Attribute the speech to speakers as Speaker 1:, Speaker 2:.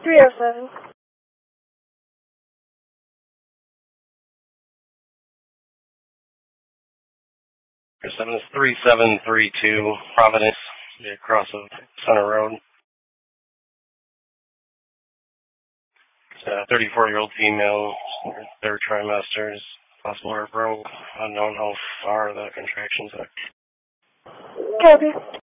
Speaker 1: 307.
Speaker 2: Seven is 3732 Providence, across of Center Road. It's a 34-year-old female, third trimesters, possible herb growth, unknown how far the contractions are.
Speaker 1: Copy.